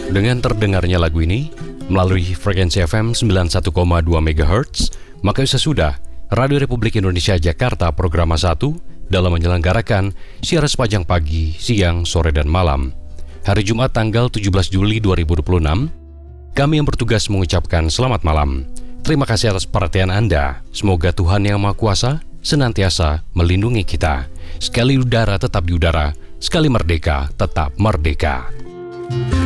Dengan terdengarnya lagu ini melalui frekuensi FM 91,2 MHz, maka sudah Radio Republik Indonesia Jakarta Programa 1 dalam menyelenggarakan siaran sepanjang pagi, siang, sore, dan malam. Hari Jumat tanggal 17 Juli 2026, kami yang bertugas mengucapkan selamat malam. Terima kasih atas perhatian Anda. Semoga Tuhan Yang Maha Kuasa senantiasa melindungi kita. Sekali udara tetap di udara, sekali merdeka tetap merdeka.